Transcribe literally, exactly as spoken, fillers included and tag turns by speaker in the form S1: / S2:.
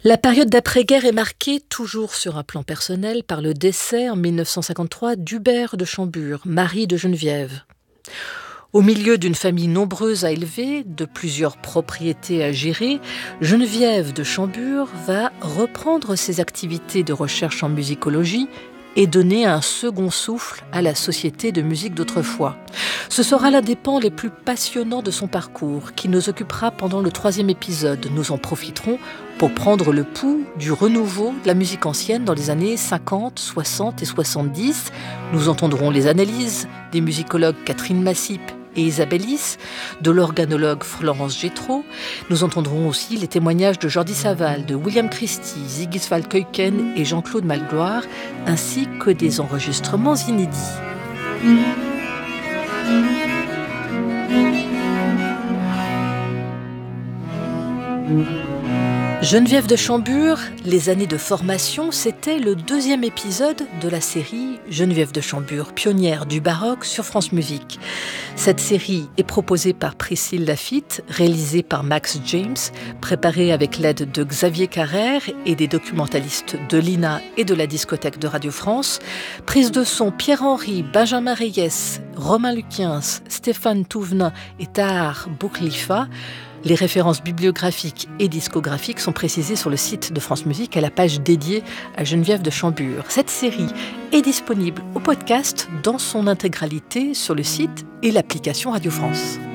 S1: La période d'après-guerre est marquée, toujours sur un plan personnel, par le décès en mille neuf cent cinquante-trois d'Hubert de Chambure, mari de Geneviève. Au milieu d'une famille nombreuse à élever, de plusieurs propriétés à gérer, Geneviève de Chambure va reprendre ses activités de recherche en musicologie et donner un second souffle à la société de musique d'autrefois. Ce sera l'un des pans les plus passionnants de son parcours, qui nous occupera pendant le troisième épisode. Nous en profiterons pour prendre le pouls du renouveau de la musique ancienne dans les années cinquante, soixante et soixante-dix. Nous entendrons les analyses des musicologues Catherine Massip et Isabelle Is, de l'organologue Florence Gétraud. Nous entendrons aussi les témoignages de Jordi Savall, de William Christie, Sigiswald Keuken et Jean-Claude Malgloire, ainsi que des enregistrements inédits. Geneviève de Chambure, les années de formation, c'était le deuxième épisode de la série Geneviève de Chambure, pionnière du baroque sur France Musique. Cette série est proposée par Priscille Lafitte, réalisée par Max James, préparée avec l'aide de Xavier Carrère et des documentalistes de l'I N A et de la discothèque de Radio France. Prise de son Pierre-Henri, Benjamin Reyes, Romain Luquiens, Stéphane Touvenin et Tahar Bouklifa. Les références bibliographiques et discographiques sont précisées sur le site de France Musique à la page dédiée à Geneviève de Chambure. Cette série est disponible au podcast dans son intégralité sur le site et l'application Radio France.